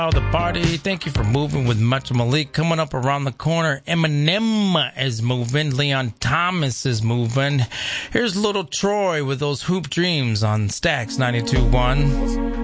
The party. Thank you for moving with Much Malik. Coming up around the corner, Eminem is moving. Leon Thomas is moving. Here's Little Troy with those Hoop Dreams on Stax 92.1.